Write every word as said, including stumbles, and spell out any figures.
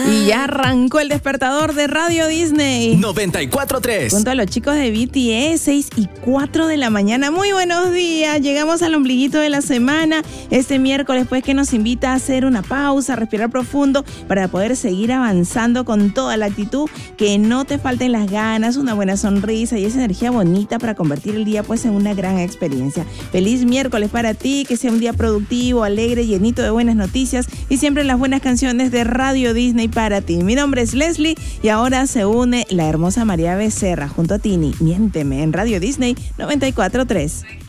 Y ya arrancó el despertador de Radio Disney. noventa y cuatro punto tres. Junto a los chicos de B T S, seis y cuatro de la mañana. Muy buenos días. Llegamos al ombliguito de la semana. Este miércoles, pues, que nos invita a hacer una pausa, a respirar profundo para poder seguir avanzando con toda la actitud. Que no te falten las ganas, una buena sonrisa y esa energía bonita para convertir el día, pues, en una gran experiencia. Feliz miércoles para ti. Que sea un día productivo, alegre, llenito de buenas noticias y siempre las buenas canciones de Radio Disney para ti. Mi nombre es Leslie y ahora se une la hermosa María Becerra junto a Tini. Miénteme en Radio Disney noventa y cuatro punto tres.